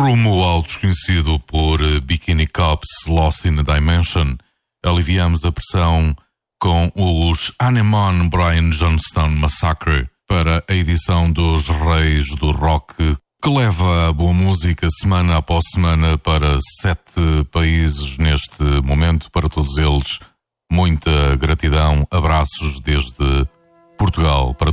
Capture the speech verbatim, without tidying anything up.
Rumo ao desconhecido por Bikini Cops, Lost in a Dimension, aliviamos a pressão com os Anemone Brian Johnstone Massacre para a edição dos Reis do Rock, que leva a boa música semana após semana para sete países neste momento. Para todos eles, muita gratidão, abraços desde Portugal para